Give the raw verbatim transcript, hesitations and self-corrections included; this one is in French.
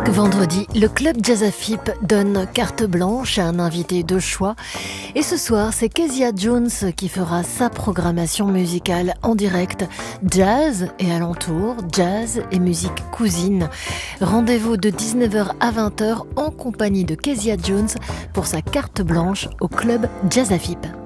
Chaque vendredi, le club Jazz Afip donne carte blanche à un invité de choix. Et ce soir, c'est Kezia Jones qui fera sa programmation musicale en direct. Jazz et alentour, jazz et musique cousine. Rendez-vous de dix-neuf heures à vingt heures en compagnie de Kezia Jones pour sa carte blanche au club Jazz Afip.